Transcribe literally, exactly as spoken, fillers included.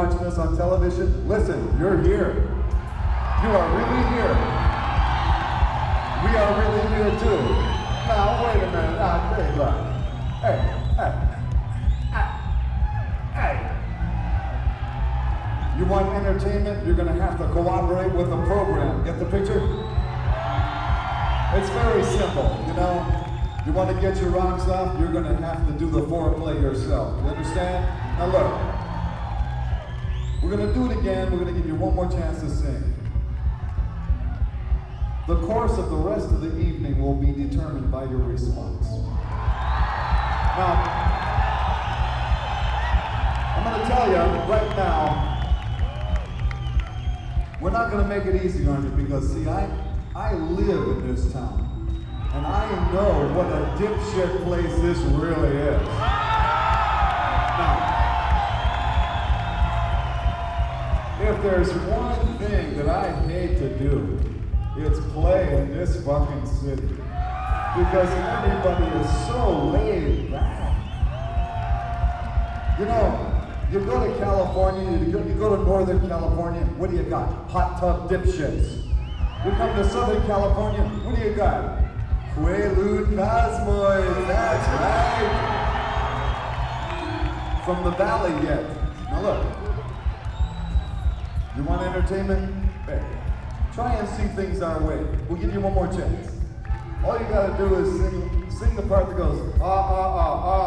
watching us on television, listen, you're here. You are really here. We are really here too. Now, wait a minute. Ah, hey, look. Hey, hey, hey, hey. You want entertainment? You're going to have to cooperate with the program. Get the picture? It's very simple, you know? You want to get your rocks off? You're going to have to do the foreplay yourself. You understand? Now look. We're going to do it again. We're going to give you one more chance to sing. The course of the rest of the evening will be determined by your response. Now, I'm going to tell you right now, we're not going to make it easy on you because, see, I, I live in this town, and I know what a dipshit place this really is. Now, if there's one thing that I hate to do, it's play in this fucking city. Because everybody is so laid back. You know, you go to California, you go, you go to Northern California, what do you got? Hot tub dipshits. You come to Southern California, what do you got? Quaalude Cosmoids, that's right. From the valley yet. Now look, you want entertainment? Hey. Try and see things our way. We'll give you one more chance. All you gotta do is sing, sing the part that goes, ah, ah, ah, ah.